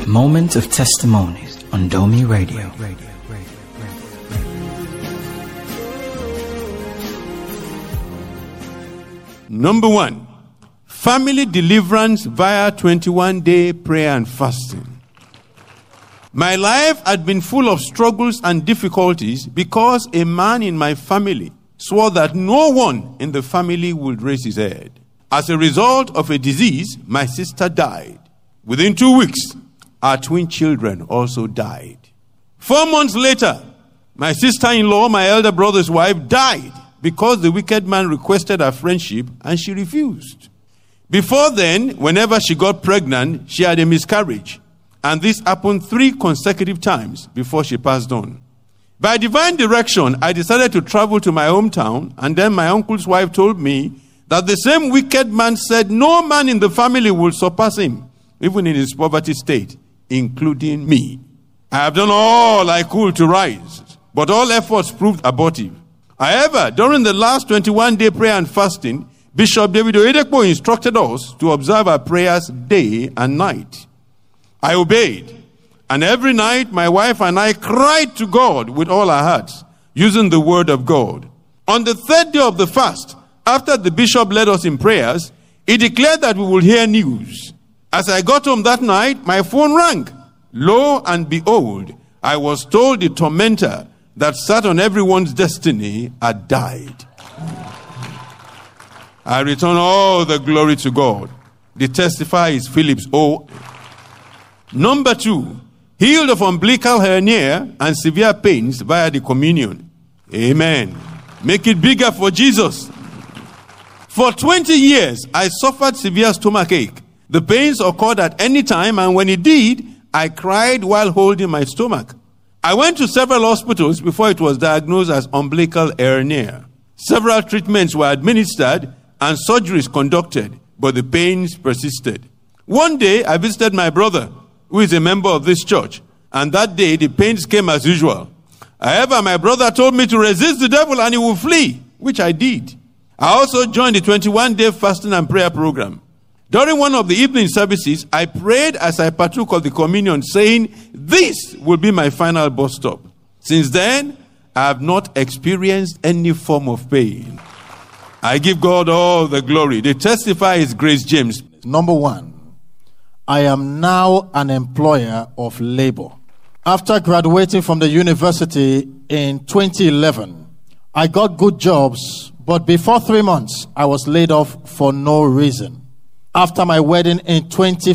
Moment of Testimonies on Domi Radio. Number 1, family deliverance via 21-day prayer and fasting. My life had been full of struggles and difficulties because a man in my family swore that no one in the family would raise his head. As a result of a disease, my sister died. Within 2 weeks, our twin children also died. 4 months later, my sister-in-law, my elder brother's wife, died because the wicked man requested her friendship and she refused. Before then, whenever she got pregnant, she had a miscarriage. And this happened 3 consecutive times before she passed on. By divine direction, I decided to travel to my hometown, and then my uncle's wife told me that the same wicked man said no man in the family will surpass him, even in his poverty state, including me. I have done all I could to rise, but all efforts proved abortive. However, during the last 21-day prayer and fasting, Bishop David Oyedepo instructed us to observe our prayers day and night. I obeyed, and every night my wife and I cried to God with all our hearts, using the word of God. On the 3rd day of the fast, after the bishop led us in prayers, he declared that we would hear news. As I got home that night, my phone rang. Lo and behold, I was told the tormentor that sat on everyone's destiny had died. I return all the glory to God. The testifier is Phillips O. Number 2, healed of umbilical hernia and severe pains via the communion. Amen. Make it bigger for Jesus. For 20 years, I suffered severe stomachache. The pains occurred at any time, and when it did, I cried while holding my stomach. I went to several hospitals before it was diagnosed as umbilical hernia. Several treatments were administered and surgeries conducted, but the pains persisted. One day, I visited my brother, who is a member of this church, and that day the pains came as usual. However, my brother told me to resist the devil and he will flee, which I did. I also joined the 21-day fasting and prayer program. During one of the evening services, I prayed as I partook of the communion, saying, "This will be my final bus stop." Since then, I have not experienced any form of pain. I give God all the glory. The testifier is Grace James. Number 1, I am now an employer of labor. After graduating from the university in 2011, I got good jobs, but before 3 months, I was laid off for no reason. After my wedding in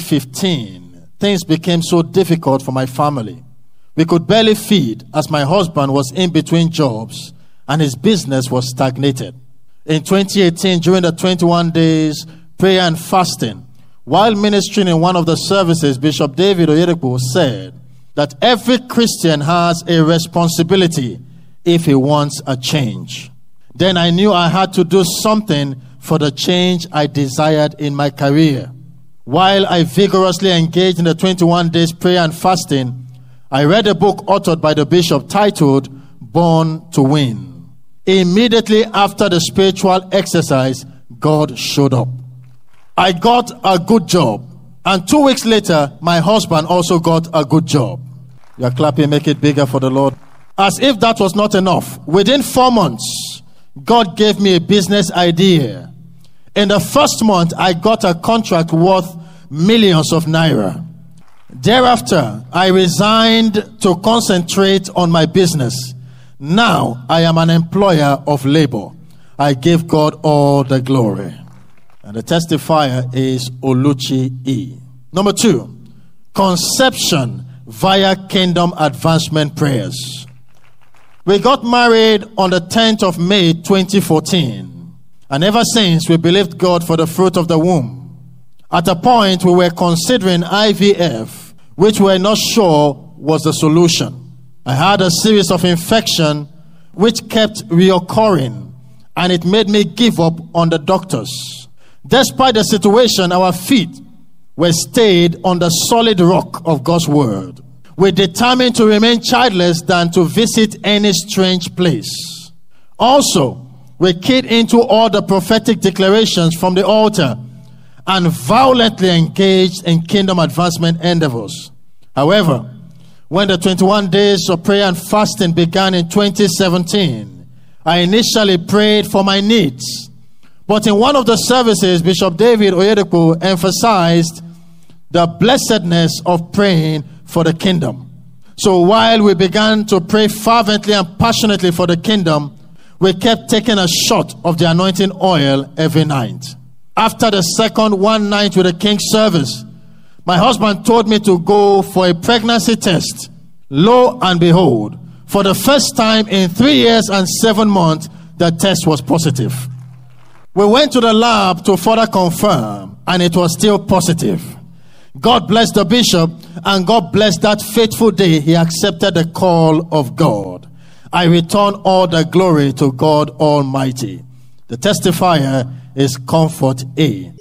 2015, things became so difficult for my family. We could barely feed as my husband was in between jobs and his business was stagnated. In 2018, during the 21 days prayer and fasting, while ministering in one of the services, Bishop David Oyedepo said that every Christian has a responsibility if he wants a change. Then I knew I had to do something for the change I desired in my career. While I vigorously engaged in the 21 days prayer and fasting, I read a book authored by the bishop titled Born to Win. Immediately after the spiritual exercise, God showed up. I got a good job, and 2 weeks later, my husband also got a good job. You are clapping, make it bigger for the Lord. As if that was not enough, within 4 months, God gave me a business idea. In the first month, I got a contract worth millions of naira. Thereafter, I resigned to concentrate on my business. Now, I am an employer of labor. I give God all the glory. And the testifier is Oluchi E. Number 2, conception via kingdom advancement prayers. We got married on the 10th of May 2014. And ever since, we believed God for the fruit of the womb. At a point, we were considering IVF, which we were not sure was the solution. I had a series of infections which kept reoccurring, and it made me give up on the doctors. Despite the situation, our feet were stayed on the solid rock of God's word. We determined to remain childless than to visit any strange place. Also, we keyed into all the prophetic declarations from the altar and violently engaged in kingdom advancement endeavors. However, when the 21 days of prayer and fasting began in 2017, I initially prayed for my needs. But in one of the services, Bishop David Oyedepo emphasized the blessedness of praying for the kingdom. So while we began to pray fervently and passionately for the kingdom, we kept taking a shot of the anointing oil every night. After the second one night with the King's service, my husband told me to go for a pregnancy test. Lo and behold, for the first time in 3 years and 7 months, the test was positive. We went to the lab to further confirm, and it was still positive. God bless the bishop, and God bless that faithful day he accepted the call of God. I return all the glory to God Almighty. The testifier is Comfort A.